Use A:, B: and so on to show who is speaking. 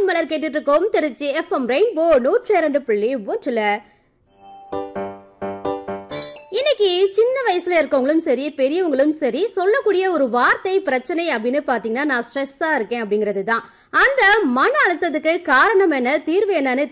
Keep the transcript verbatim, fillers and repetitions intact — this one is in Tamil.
A: மலர் கேட்டுட்டு இருக்கோம் திருச்சி எஃப்எம் ரெயின்போ நூற்றி இரண்டு புள்ளி ஒன்றுல. இன்னைக்கு சின்ன வயசுல இருக்கவங்களும் சரி பெரியவங்களும் சரி சொல்லக்கூடிய ஒரு வார்த்தை பிரச்சனை அப்படின்னு பாத்தீங்கன்னா நான் ஸ்ட்ரெஸ்ஸா இருக்கேன் அப்படிங்கிறது தான். அந்த மன அழுத்தத்துக்கு காரணம் என்ன, தீர்வு என்னன்னு